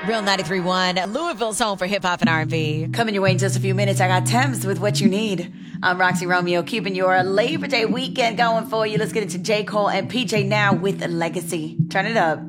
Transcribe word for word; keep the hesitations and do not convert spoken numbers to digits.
Real ninety-three point one, Louisville's home for hip-hop and R and B. Coming your way in just a few minutes, I got Thames with What You Need. I'm Roxy Romeo, keeping your Labor Day weekend going for you. Let's get into J. Cole and P J now with Legacy. Turn it up.